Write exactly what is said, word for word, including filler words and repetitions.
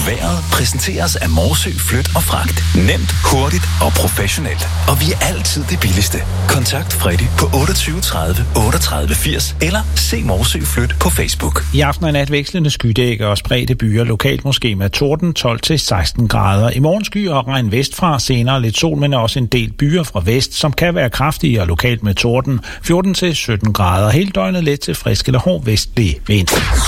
Vejret præsenteres af Morsø Flyt og Fragt. Nemt, hurtigt og professionelt. Og vi er altid det billigste. Kontakt Freddy på otteogtyve tredive otteogtredive firs eller se Morsø Flyt på Facebook. I aften er nat vekslende skydække og spredte byer, lokalt måske med torden, tolv til seksten grader. I morgen skyer og regn vestfra, senere lidt sol, men også en del byer fra vest, som kan være kraftige og lokalt med torden, fjorten til sytten grader. Hele døgnet let til frisk eller hård vestlig vind.